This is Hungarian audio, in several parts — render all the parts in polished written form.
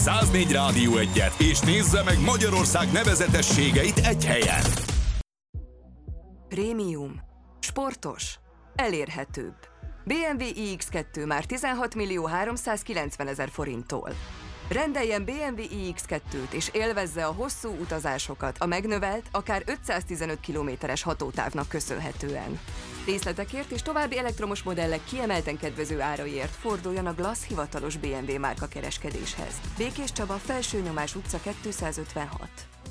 104 Rádió 1-et, és nézze meg Magyarország nevezetességeit egy helyen. Prémium. Sportos. Elérhetőbb. BMW iX2 már 16.390.000 forinttól. Rendeljen BMW iX2-t és élvezze a hosszú utazásokat a megnövelt, akár 515 kilométeres hatótávnak köszönhetően. Részletekért és további elektromos modellek kiemelten kedvező áraiért forduljon a Glass hivatalos BMW márka kereskedéshez. Békés Csaba, Felsőnyomás utca 256.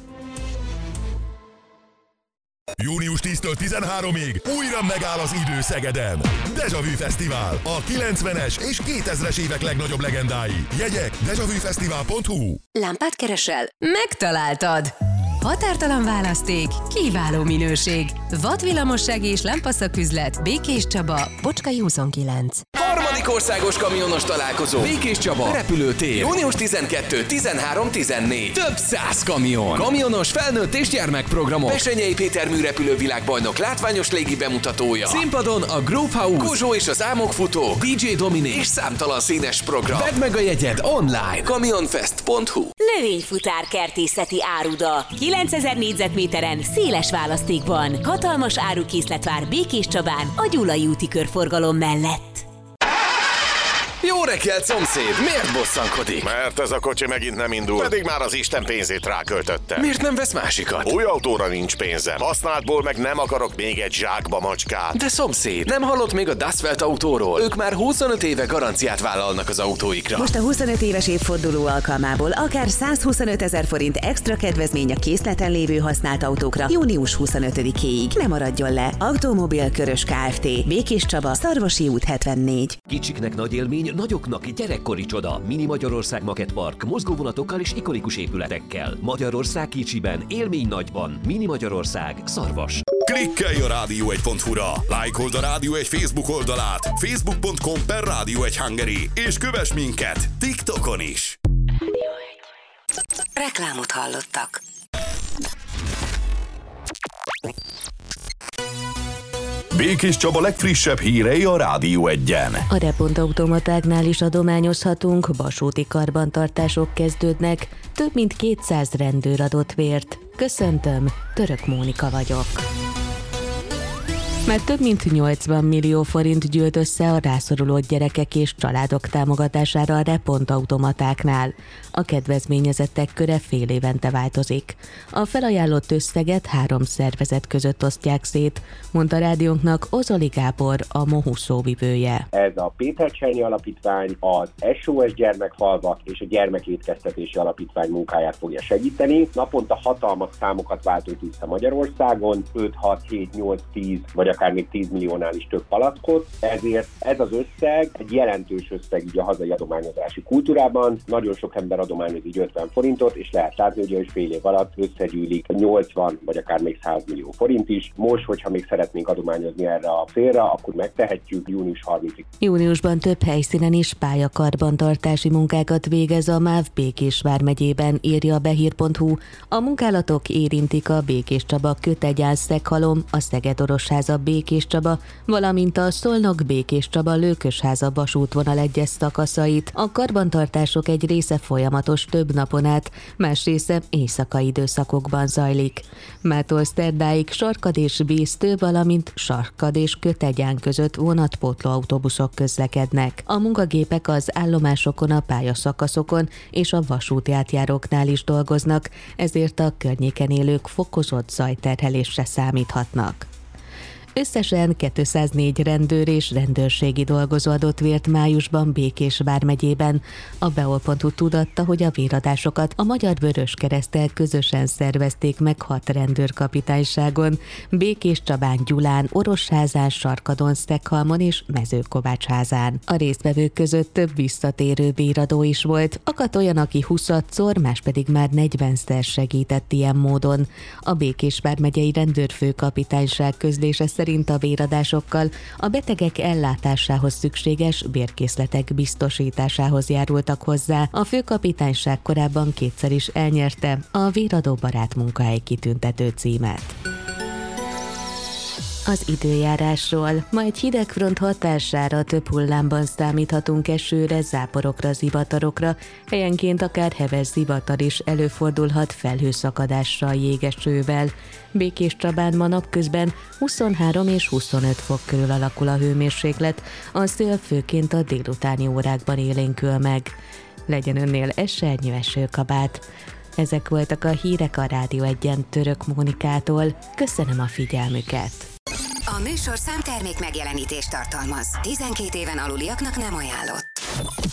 Június 10-től 13-ig újra megáll az idő Szegeden. Déjà Vu Fesztivál, a 90-es és 2000-es évek legnagyobb legendái. Jegyek dejavufesztivál.hu. Lámpát keresel? Megtaláltad! Határtalan választék, kiváló minőség. Vadvillamossági és lámpaszaküzlet, Békés Csaba, Bocskai 29. Harmadik országos kamionos találkozó. Békés Csaba, repülőtér. Június 12, 13, 14. Több 100 kamion. Kamionos felnőtt és gyermekprogramok. Besenyei Péter műrepülő világbajnok látványos légi bemutatója. Színpadon a Groove House, Kozsó és az Álmok futó, DJ Dominik és számtalan színes program. Vedd meg a jegyed online. Kamionfest.hu. Növényfutár kertészeti áruda. 9000 négyzetméteren, széles választékban. Hatalmas árukészlet vár Békés Csabán, a Gyulai úti körforgalom mellett. Jó reggelt, szomszéd! Miért bosszankodik? Mert ez a kocsi megint nem indul, pedig már az Isten pénzét ráköltötte. Miért nem vesz másikat? Új autóra nincs pénzem, használtból meg nem akarok még egy zsákba macskát. De szomszéd, nem hallott még a Dustfelt autóról? Ők már 25 éve garanciát vállalnak az autóikra. Most a 25 éves évforduló alkalmából akár 125 000 forint extra kedvezmény a készleten lévő használt autókra június 25-éig. Ne maradjon le! Automobil Körös Kft. Békés Csaba, Szarvasi út 74. Kicsiknek nagy élmény, nagyoknak gyerekkori csoda. Mini Magyarország Makettpark, mozgóvonatokkal és ikonikus épületekkel. Magyarország kicsiben, élmény nagyban. Mini Magyarország, Szarvas. Klikkelj a rádió1.hu-ra, lájkold a Rádió 1 Facebook oldalát, facebook.com/Rádió1 Hungary, és kövess minket TikTokon is. Reklámot hallottak. Békés Csaba legfrissebb hírei a Rádió 1-en. A repontautomatáknál is adományozhatunk, vasúti karbantartások kezdődnek, több mint 200 rendőr adott vért. Köszöntöm, Török Mónika vagyok. Mert több mint 80 millió forint gyűlt össze a rászoruló gyerekek és családok támogatására a repontautomatáknál. A kedvezményezettek köre fél évente változik. A felajánlott összeget 3 szervezet között osztják szét, mondta rádiónknak Ozoli Gábor, a MOHU szóvivője. Ez a Péter Csernyi Alapítvány, az SOS Gyermekfalvak és a Gyermekétkeztetési Alapítvány munkáját fogja segíteni. Naponta hatalmas számokat váltunk vissza Magyarországon, 5, 6, 7, 8, 10 vagy akár még 10 milliónál is több palackot, ezért ez az összeg egy jelentős összeg így a hazai adományozási kultúrában. Nagyon sok ember adományoz így 50 forintot, és lehet látni, hogy fél év alatt összegyűlik 80 vagy akár még 100 millió forint is. Most, hogyha még szeretnénk adományozni erre a célra, akkor megtehetjük június 30-ig. Júniusban több helyszínen is pályakarbantartási munkákat végez a MÁV Békés vármegyében, írja a behír.hu. A munkálatok érintik a Békés Csaba Kötegyál-Szeghalom, a Szeged-Orosháza Békés Csaba, valamint a Szolnok-Békés Csaba Lőkösháza vasútvonal egyes szakaszait. A karbantartások egy része folyamatos több napon át, más része éjszakai időszakokban zajlik. Mától szerdáig Sarkad és Bésztő, valamint Sarkad és Kötegyán között vonatpótló autóbuszok közlekednek. A munkagépek az állomásokon, a pályaszakaszokon és a vasúti átjáróknál is dolgoznak, ezért a környéken élők fokozott zajterhelésre számíthatnak. Összesen 204 rendőr és rendőrségi dolgozó adott vért májusban Békés vármegyében. A Beol.hu tudatta, hogy a véradásokat a Magyar Vöröskereszttel közösen szervezték meg 6 rendőrkapitányságon, Békés Csabán, Gyulán, Orosházán, Sarkadon, Szeghalmon és Mezőkovácsházán. A résztvevők között több visszatérő véradó is volt, akadt olyan, aki 20-szor, más pedig már 40-szer segített ilyen módon. A Békés vármegyei rendőrfőkapitányság közlése szerint a véradásokkal a betegek ellátásához szükséges bérkészletek biztosításához járultak hozzá. A főkapitányság korábban 2-szer is elnyerte a Véradó Barát munkahely kitüntető címet. Az időjárásról. Ma egy hidegfront hatására több hullámban számíthatunk esőre, záporokra, zivatarokra, helyenként akár heves zivatar is előfordulhat felhőszakadással, jégesővel. Békéscsabán ma napközben 23 és 25 fok körül alakul a hőmérséklet, a szél főként a délutáni órákban élénkül meg. Legyen önnél esernyő esőkabát. Ezek voltak a hírek a Rádió 1-en Török Mónikától. Köszönöm a figyelmüket! A műsorszám termék megjelenítést tartalmaz. 12 éven aluliaknak nem ajánlott.